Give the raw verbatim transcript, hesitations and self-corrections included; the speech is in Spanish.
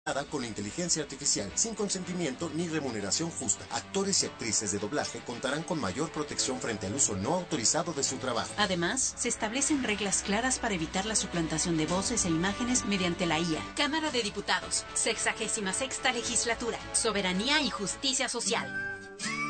con inteligencia artificial, sin consentimiento ni remuneración justa. Actores y actrices de doblaje contarán con mayor protección frente al uso no autorizado de su trabajo. Además, se establecen reglas claras para evitar la suplantación de voces e imágenes mediante la I A. Cámara de Diputados, sexagésima sexta legislatura, Soberanía y Justicia Social.